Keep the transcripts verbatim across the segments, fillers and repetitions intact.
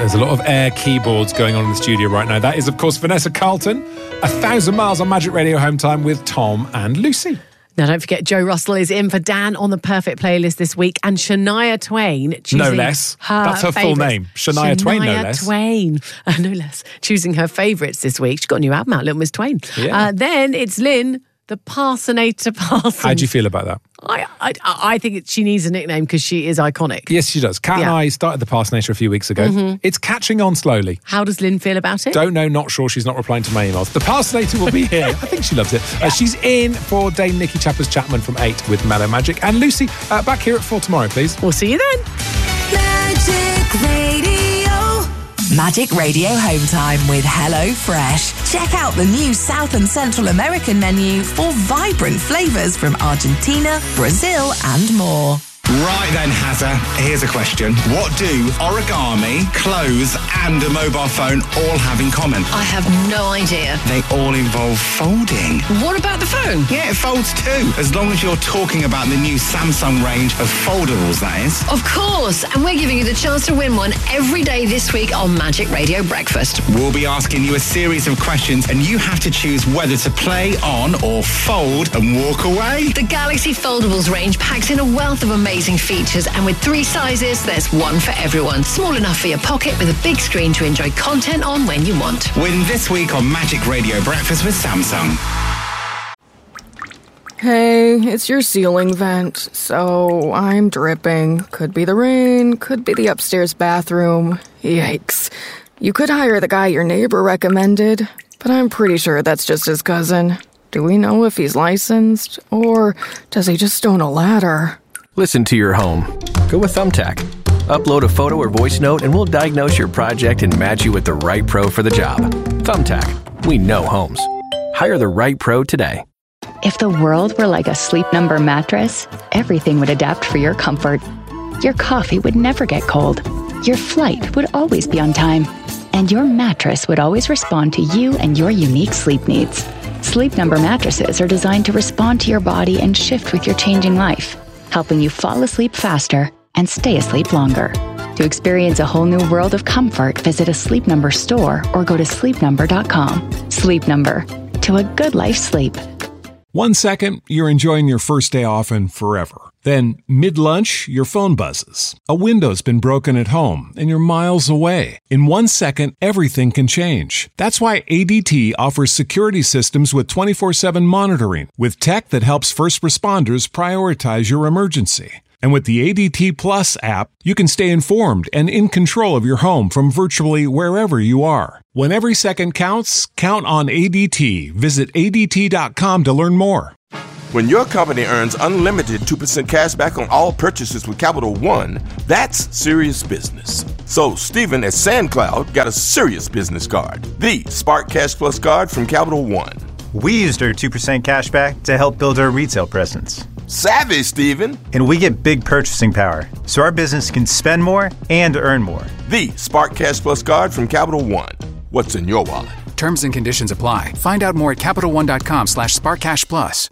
There's a lot of air keyboards going on in the studio right now. That is, of course, Vanessa Carlton. A thousand miles on Magic Radio Home Time with Tom and Lucy. Now, don't forget, Joe Russell is in for Dan on the Perfect Playlist this week, and Shania Twain choosing No less. Her That's her favourites. full name. Shania, Shania Twain, no less. Twain. Uh, no less. Choosing her favourites this week. She's got a new album out, Little Miss Twain. Yeah. Uh, then it's Lynn, the Parsonator Parsons. How do you feel about that? I I, I think it, she needs a nickname because she is iconic. Yes, she does. Kat Yeah. and I started the Parsonator a few weeks ago. Mhm. It's catching on slowly. How does Lynn feel about it? Don't know, not sure. She's not replying to my emails. The Parsonator will be here. I think she loves it. Uh, she's in for Dame Nikki Chappers Chapman from eight with Mellow Magic. And Lucy, uh, back here at four tomorrow, please. We'll see you then. Magic Radio. Magic Radio Home Time with Hello Fresh. Check out the new South and Central American menu for vibrant flavours from Argentina, Brazil and more. Right then, Hazza, here's a question. What do origami, clothes and a mobile phone all have in common? I have no idea. They all involve folding. What about the phone? Yeah, it folds too, as long as you're talking about the new Samsung range of foldables, that is. Of course, and we're giving you the chance to win one every day this week on Magic Radio Breakfast. We'll be asking you a series of questions and you have to choose whether to play on or fold and walk away. The Galaxy Foldables range packs in a wealth of amazing features, and with three sizes, there's one for everyone. Small enough for your pocket with a big screen to enjoy content on when you want. Win this week on Magic Radio Breakfast with Samsung. Hey, it's your ceiling vent. So I'm dripping. Could be the rain, could be the upstairs bathroom. Yikes. You could hire the guy your neighbor recommended, but I'm pretty sure that's just his cousin. Do we know if he's licensed, or does he just own a ladder? Listen to your home. Go with Thumbtack. Upload a photo or voice note and we'll diagnose your project and match you with the right pro for the job. Thumbtack. We know homes. Hire the right pro today. If the world were like a Sleep Number mattress, everything would adapt for your comfort. Your coffee would never get cold. Your flight would always be on time. And your mattress would always respond to you and your unique sleep needs. Sleep Number mattresses are designed to respond to your body and shift with your changing life, helping you fall asleep faster and stay asleep longer. To experience a whole new world of comfort, visit a Sleep Number store or go to sleep number dot com. Sleep Number. To a good life sleep. One second, you're enjoying your first day off and forever. Then, mid-lunch, your phone buzzes. A window's been broken at home and you're miles away. In one second, everything can change. That's why A D T offers security systems with twenty-four seven monitoring, with tech that helps first responders prioritize your emergency. And with the A D T Plus app, you can stay informed and in control of your home from virtually wherever you are. When every second counts, count on A D T. Visit A D T dot com to learn more. When your company earns unlimited two percent cash back on all purchases with Capital One, that's serious business. So Stephen at SandCloud got a serious business card, the Spark Cash Plus card from Capital One. We used our two percent cash back to help build our retail presence. Savvy, Stephen. And we get big purchasing power, so our business can spend more and earn more. The Spark Cash Plus card from Capital One. What's in your wallet? Terms and conditions apply. Find out more at Capital One dot com slash Spark Cash Plus.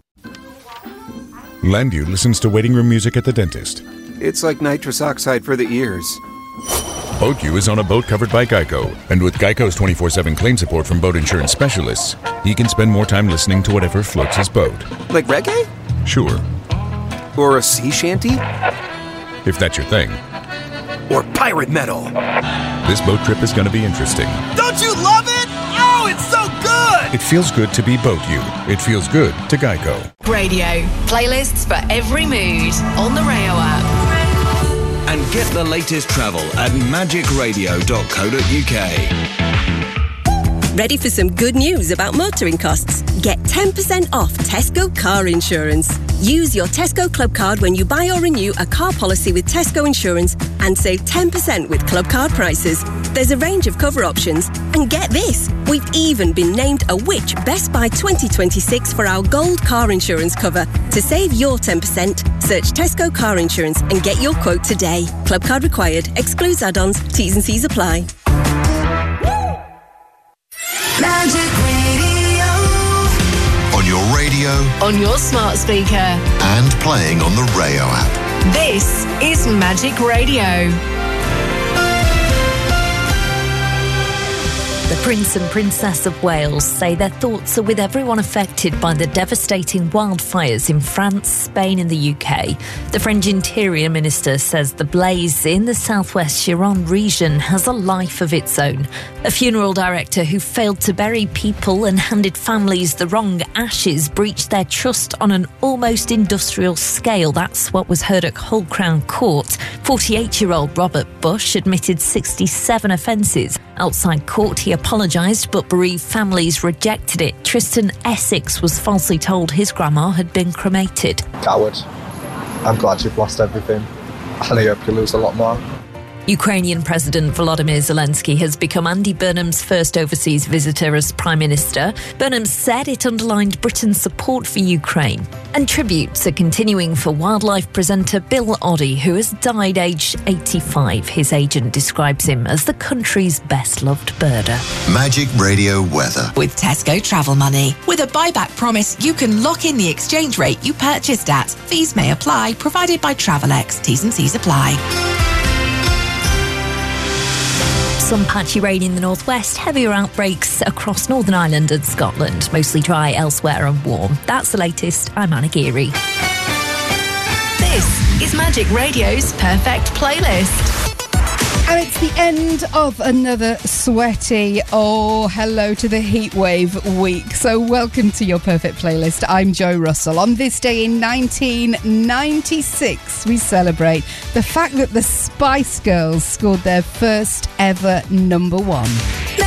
Landu listens to waiting room music at the dentist. It's like nitrous oxide for the ears. BoatU is on a boat covered by Geico, and with Geico's twenty-four seven claim support from boat insurance specialists, he can spend more time listening to whatever floats his boat. Like reggae? Sure. Or a sea shanty? If that's your thing. Or pirate metal. This boat trip is going to be interesting. Don't you love it? Oh, it's so good! It feels good to be BoatU. It feels good to Geico. Radio. Playlists for every mood on the Rayo app. And get the latest travel at magic radio dot co dot uk. Ready for some good news about motoring costs? Get ten percent off Tesco car insurance. Use your Tesco Club card when you buy or renew a car policy with Tesco Insurance and save ten percent with Club card prices. There's a range of cover options. And get this, we've even been named a Which Best Buy twenty twenty-six for our gold car insurance cover. To save your ten percent, search Tesco car insurance and get your quote today. Club card required. Excludes add-ons. T's and C's apply. Magic Radio. On your radio. On your smart speaker. And playing on the Rayo app. This is Magic Radio. The Prince and Princess of Wales say their thoughts are with everyone affected by the devastating wildfires in France, Spain and the U K. The French Interior Minister says the blaze in the southwest Gironde region has a life of its own. A funeral director who failed to bury people and handed families the wrong ashes breached their trust on an almost industrial scale. That's what was heard at Hull Crown Court. forty-eight-year-old Robert Bush admitted sixty-seven offences. Outside court, he apologised, but bereaved families rejected it. Tristan Essex was falsely told his grandma had been cremated. Coward. I'm glad you've lost everything, and I hope you lose a lot more. Ukrainian President Volodymyr Zelensky has become Andy Burnham's first overseas visitor as Prime Minister. Burnham said it underlined Britain's support for Ukraine. And tributes are continuing for wildlife presenter Bill Oddie, who has died aged eighty-five. His agent describes him as the country's best-loved birder. Magic Radio weather. With Tesco Travel Money. With a buyback promise, you can lock in the exchange rate you purchased at. Fees may apply, provided by Travelex. T's and C's apply. Some patchy rain in the northwest, heavier outbreaks across Northern Ireland and Scotland. Mostly dry elsewhere and warm. That's the latest. I'm Anna Geary. This is Magic Radio's Perfect Playlist. And it's the end of another sweaty, oh, hello to the heatwave week. So welcome to your Perfect Playlist. I'm Jo Russell. On this day in nineteen ninety-six, we celebrate the fact that the Spice Girls scored their first ever number one.